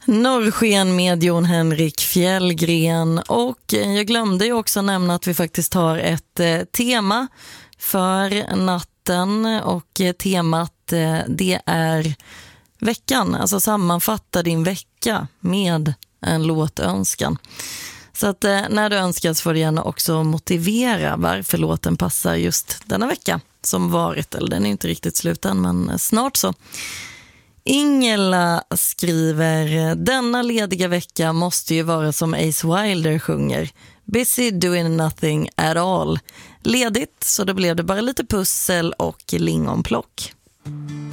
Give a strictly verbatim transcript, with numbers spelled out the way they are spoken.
Norrsken med Jon Henrik Fjällgren, och jag glömde ju också nämna att vi faktiskt har ett eh, tema för natten, och eh, temat eh, det är veckan, alltså sammanfatta din vecka med en låtönskan. Så att eh, när du önskas får du gärna också motivera varför låten passar just denna vecka som varit, eller den är inte riktigt slut än, men snart så. Ingela skriver: denna lediga vecka måste ju vara som Ace Wilder sjunger, busy doing nothing at all. Ledigt, så då blev det bara lite pussel och lingonplock.